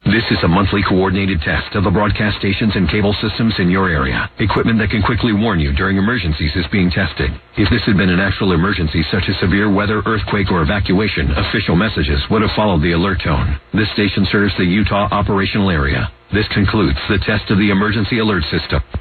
This is a monthly coordinated test of the broadcast stations and cable systems in your area. Equipment that can quickly warn you during emergencies is being tested. If this had been an actual emergency such as severe weather, earthquake, or evacuation, official messages would have followed the alert tone. This station serves the Utah operational area. This concludes the test of the emergency alert system.